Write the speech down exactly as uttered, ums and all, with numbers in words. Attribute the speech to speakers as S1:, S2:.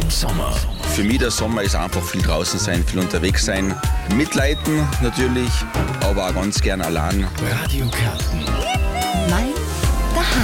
S1: im Sommer.
S2: Für mich der Sommer ist einfach viel draußen sein, viel unterwegs sein. Mitleiden natürlich, aber auch ganz gern allein.
S1: Radio Kärnten.
S3: Mein